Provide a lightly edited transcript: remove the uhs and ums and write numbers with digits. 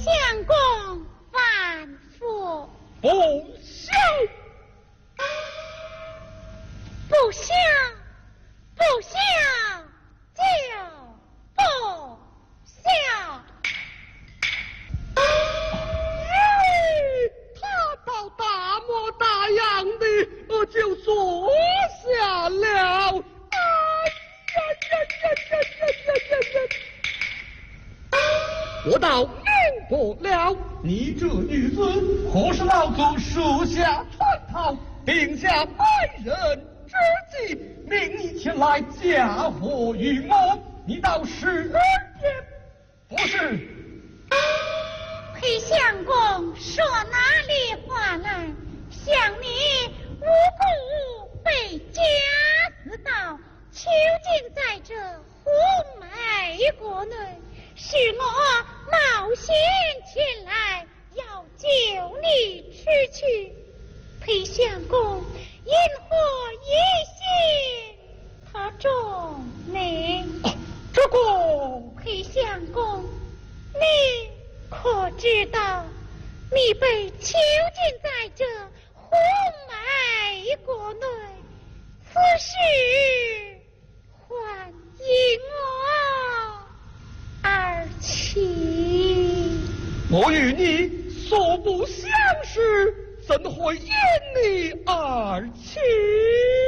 相公反复， 不孝， 不孝，不孝，就不孝。 他到大模大样的，我就坐下了。我倒明白了，你这女子或是老祖属下窜逃，定下卖人之计，命你前来嫁祸于我，你倒是也不是？ 裴相公说哪里话来？想你无故被家死道，囚禁在这红梅国内，是我冒险前来要救你出去。裴相公因何一心他重命？ 这个裴相公，你可知道你被囚禁在这红梅国内，此事还因我而起。 我与你素不相识，怎会因你而起？